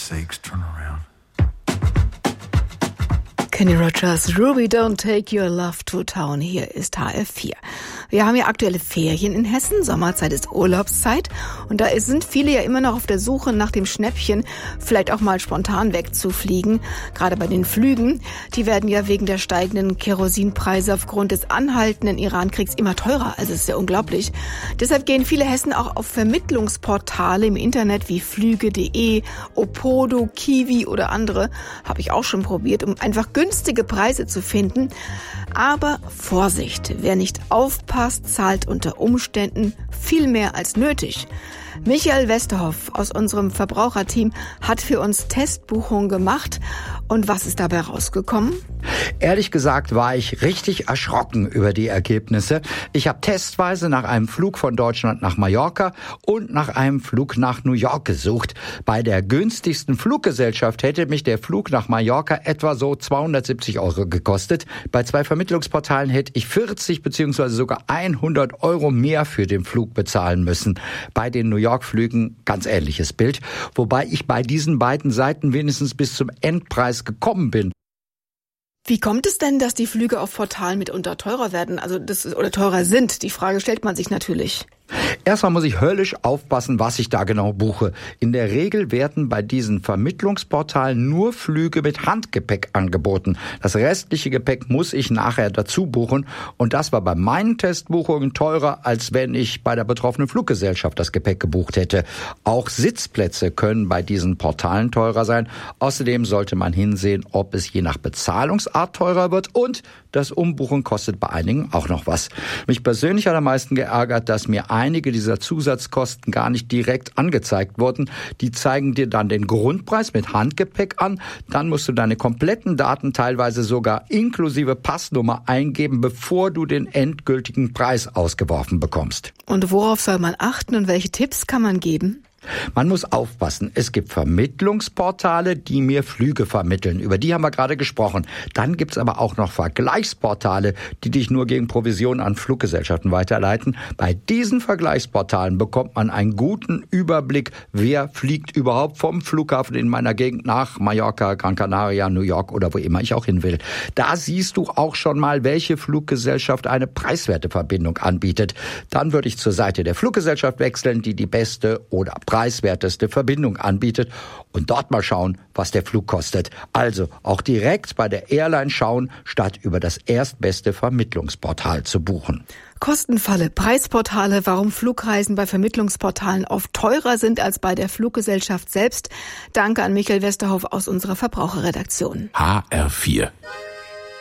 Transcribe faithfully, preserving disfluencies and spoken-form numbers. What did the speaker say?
sakes, turn around. Kenny Rogers, Ruby, don't take your love to town. Hier ist H F vier. Wir haben ja aktuelle Ferien in Hessen. Sommerzeit ist Urlaubszeit. Und da sind viele ja immer noch auf der Suche nach dem Schnäppchen, vielleicht auch mal spontan wegzufliegen. Gerade bei den Flügen. Die werden ja wegen der steigenden Kerosinpreise aufgrund des anhaltenden Iran-Kriegs immer teurer. Also es ist ja unglaublich. Deshalb gehen viele Hessen auch auf Vermittlungsportale im Internet wie flüge punkt de, Opodo, Kiwi oder andere. Habe ich auch schon probiert, um einfach günstige Preise zu finden. Aber Vorsicht, wer nicht aufpasst, zahlt unter Umständen viel mehr als nötig. Michael Westerhoff aus unserem Verbraucherteam hat für uns Testbuchungen gemacht. Und was ist dabei rausgekommen? Ehrlich gesagt war ich richtig erschrocken über die Ergebnisse. Ich habe testweise nach einem Flug von Deutschland nach Mallorca und nach einem Flug nach New York gesucht. Bei der günstigsten Fluggesellschaft hätte mich der Flug nach Mallorca etwa so zweihundertsiebzig Euro gekostet. Bei zwei Vermittlungsportalen hätte ich vierzig bzw. sogar hundert Euro mehr für den Flug bezahlen müssen. Bei den New York-Flügen ganz ähnliches Bild, wobei ich bei diesen beiden Seiten wenigstens bis zum Endpreis gekommen bin. Wie kommt es denn, dass die Flüge auf Portalen mitunter teurer werden, also das, oder teurer sind? Die Frage stellt man sich natürlich. Erstmal muss ich höllisch aufpassen, was ich da genau buche. In der Regel werden bei diesen Vermittlungsportalen nur Flüge mit Handgepäck angeboten. Das restliche Gepäck muss ich nachher dazu buchen. Und das war bei meinen Testbuchungen teurer, als wenn ich bei der betroffenen Fluggesellschaft das Gepäck gebucht hätte. Auch Sitzplätze können bei diesen Portalen teurer sein. Außerdem sollte man hinsehen, ob es je nach Bezahlungsart teurer wird. Und das Umbuchen kostet bei einigen auch noch was. Mich persönlich hat am meisten geärgert, dass mir einige dieser Zusatzkosten gar nicht direkt angezeigt wurden. Die zeigen dir dann den Grundpreis mit Handgepäck an. Dann musst du deine kompletten Daten, teilweise sogar inklusive Passnummer, eingeben, bevor du den endgültigen Preis ausgeworfen bekommst. Und worauf soll man achten und welche Tipps kann man geben? Man muss aufpassen. Es gibt Vermittlungsportale, die mir Flüge vermitteln. Über die haben wir gerade gesprochen. Dann gibt's aber auch noch Vergleichsportale, die dich nur gegen Provision an Fluggesellschaften weiterleiten. Bei diesen Vergleichsportalen bekommt man einen guten Überblick, wer fliegt überhaupt vom Flughafen in meiner Gegend nach Mallorca, Gran Canaria, New York oder wo immer ich auch hin will. Da siehst du auch schon mal, welche Fluggesellschaft eine preiswerte Verbindung anbietet. Dann würde ich zur Seite der Fluggesellschaft wechseln, die die beste oder preiswerteste Verbindung anbietet und dort mal schauen, was der Flug kostet. Also auch direkt bei der Airline schauen, statt über das erstbeste Vermittlungsportal zu buchen. Kostenfalle, Preisportale, warum Flugreisen bei Vermittlungsportalen oft teurer sind als bei der Fluggesellschaft selbst. Danke an Michael Westerhoff aus unserer Verbraucherredaktion. H R vier